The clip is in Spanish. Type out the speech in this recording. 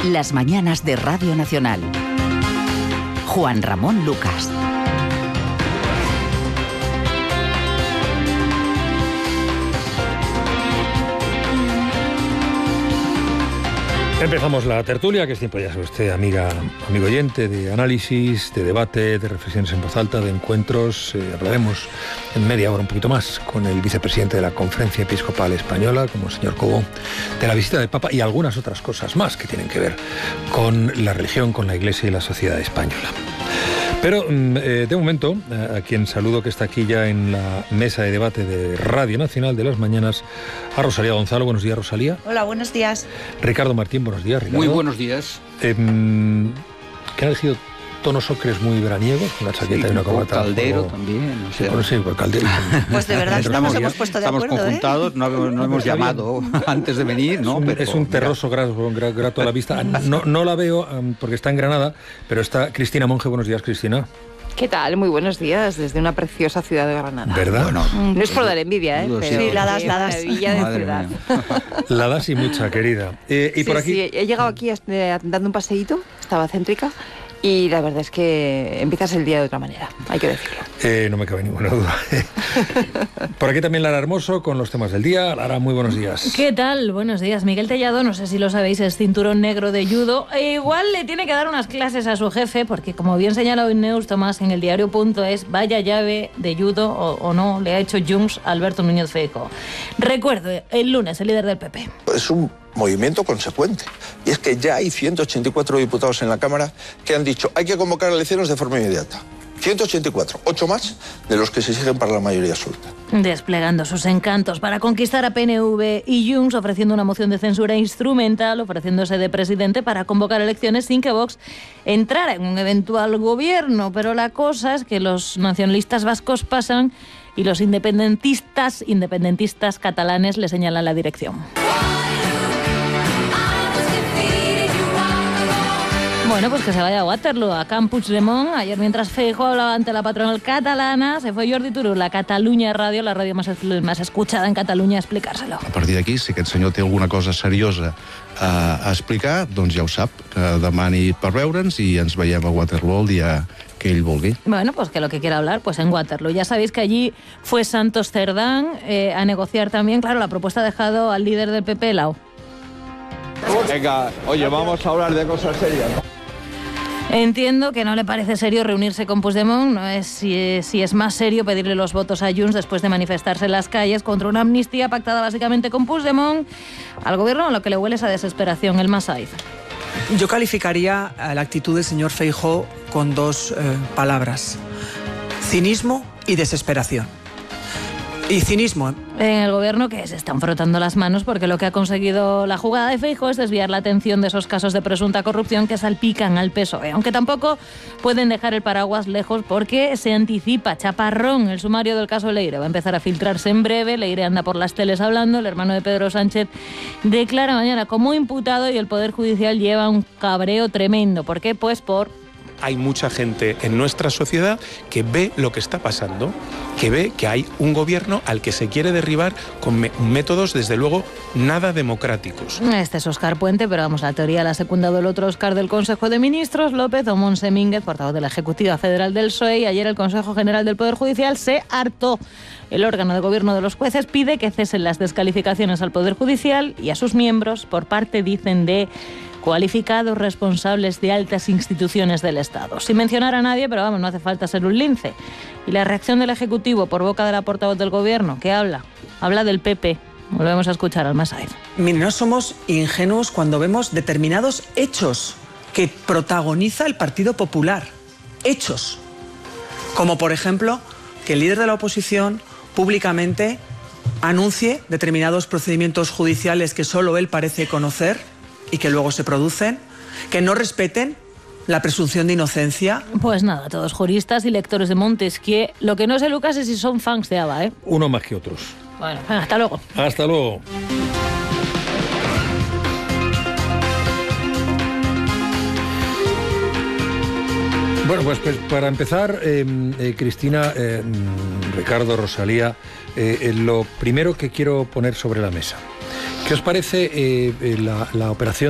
Las mañanas de Radio Nacional. Juan Ramón Lucas. Empezamos la tertulia, que es tiempo, ya sabe usted, amigo oyente, de análisis, de debate, de reflexiones en voz alta, de encuentros. Hablaremos en media hora, un poquito más, con el vicepresidente de la Conferencia Episcopal Española, como el señor Cobo, de la visita del Papa y algunas otras cosas más que tienen que ver con la religión, con la Iglesia y la sociedad española. Pero, de momento, a quien saludo, que está aquí ya en la mesa de debate de Radio Nacional de las mañanas, a Rosalía Gonzalo. Buenos días, Rosalía. Hola, buenos días. Ricardo Martín, buenos días, Ricardo. Muy buenos días. Que han elegido tonos ocres muy veraniegos, con una chaqueta y una corbata. Caldero también. O sea. Sí, por Caldero. Pues de verdad que nos hemos puesto de acuerdo. Estamos conjuntados, no hemos llamado antes de venir, ¿no? Es un terroso grato a la vista. No la veo porque está en Granada, pero está Cristina Monge. Buenos días, Cristina. ¿Qué tal? Muy buenos días desde una preciosa ciudad de Granada. ¿Verdad? Bueno, no es por dar envidia, pero sí, la das. Maravilla de Madre ciudad. mía. La das y mucha, querida. Y por aquí... Sí, he llegado aquí dando un paseíto, estaba céntrica, y la verdad es que empiezas el día de otra manera, hay que decirlo. No me cabe ninguna duda. Por aquí también Lara Hermoso con los temas del día. Lara, muy buenos días. ¿Qué tal? Buenos días. Miguel Tellado, no sé si lo sabéis, es cinturón negro de judo. Igual le tiene que dar unas clases a su jefe, porque como bien señala hoy Neus Tomás en el diario.es, vaya llave de judo o no le ha hecho Junts a Alberto Núñez Feijóo. Recuerdo, el lunes, el líder del PP. Es un movimiento consecuente. Y es que ya hay 184 diputados en la Cámara que han dicho hay que convocar elecciones de forma inmediata. 184, 8 más de los que se exigen para la mayoría absoluta. Desplegando sus encantos para conquistar a PNV y Junts, ofreciendo una moción de censura instrumental, ofreciéndose de presidente para convocar elecciones sin que Vox entrara en un eventual gobierno. Pero la cosa es que los nacionalistas vascos pasan y los independentistas catalanes le señalan la dirección. Bueno, pues que se vaya a Waterloo, a Camp Puigdemont. Ayer, mientras Feijóo hablaba ante la patronal catalana, se fue Jordi Turull a Catalunya Ràdio, la ràdio más escuchada en Catalunya, a explicárselo. A partir d'aquí, si aquest senyor té alguna cosa seriosa a explicar, doncs ja ho sap, que demani per veure'ns i ens veiem a Waterloo el dia que ell vulgui. Bueno, pues que lo que quiera hablar, pues en Waterloo. Ya sabéis que allí fue Santos Cerdán a negociar también. Claro, la propuesta ha dejado al líder del PP, Lao. Venga, oye, vamos a hablar de cosas serias, ¿no? Entiendo que no le parece serio reunirse con Puigdemont, no es si es más serio pedirle los votos a Junts después de manifestarse en las calles contra una amnistía pactada básicamente con Puigdemont. Al gobierno lo que le huele es a desesperación, el Masaiz. Yo calificaría la actitud del señor Feijóo con dos palabras: cinismo y desesperación. Y cinismo. En el gobierno, que se están frotando las manos porque lo que ha conseguido la jugada de Feijóo es desviar la atención de esos casos de presunta corrupción que salpican al PSOE. Aunque tampoco pueden dejar el paraguas lejos porque se anticipa chaparrón el sumario del caso Leire. Va a empezar a filtrarse en breve. Leire anda por las teles hablando. El hermano de Pedro Sánchez declara mañana como imputado y el Poder Judicial lleva un cabreo tremendo. ¿Por qué? Pues hay mucha gente en nuestra sociedad que ve lo que está pasando, que ve que hay un gobierno al que se quiere derribar con métodos, desde luego, nada democráticos. Este es Óscar Puente, pero vamos, la teoría la ha secundado el otro Óscar del Consejo de Ministros, López o Montse Mínguez, portavoz de la Ejecutiva Federal del PSOE, y ayer el Consejo General del Poder Judicial se hartó. El órgano de gobierno de los jueces pide que cesen las descalificaciones al Poder Judicial y a sus miembros por parte, dicen, de cualificados responsables de altas instituciones del Estado. Sin mencionar a nadie, pero vamos, no hace falta ser un lince. Y la reacción del Ejecutivo por boca de la portavoz del Gobierno, ¿qué habla? Habla del PP. Volvemos a escuchar al Masaiz. Mire, no somos ingenuos cuando vemos determinados hechos que protagoniza el Partido Popular. Hechos. Como, por ejemplo, que el líder de la oposición públicamente anuncie determinados procedimientos judiciales que solo él parece conocer y que luego se producen, que no respeten la presunción de inocencia. Pues nada, todos juristas y lectores de Montesquieu. Lo que no sé, Lucas, es si son fans de ABBA, ¿eh? Uno más que otros. Bueno, hasta luego. Hasta luego. Bueno, pues para empezar, Cristina, Ricardo, Rosalía, lo primero que quiero poner sobre la mesa. ¿Qué os parece la operación